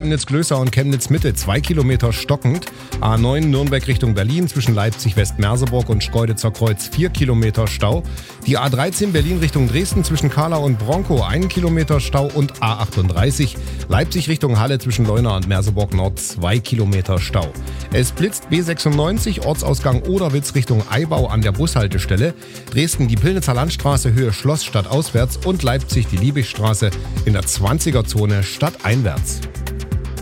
Chemnitz-Glößau und Chemnitz-Mitte 2 Kilometer stockend. A9 Nürnberg Richtung Berlin zwischen Leipzig-West-Merseburg und Schkeuditzer Kreuz 4 Kilometer Stau. Die A13 Berlin Richtung Dresden zwischen Kahlau und Bronkow 1 Kilometer Stau und A38 Leipzig Richtung Halle zwischen Leuna und Merseburg Nord 2 Kilometer Stau. Es blitzt B96 Ortsausgang Oderwitz Richtung Eibau an der Bushaltestelle. Dresden die Pillnitzer Landstraße Höhe Schloss stadtauswärts und Leipzig die Liebigstraße in der 20er-Zone stadteinwärts.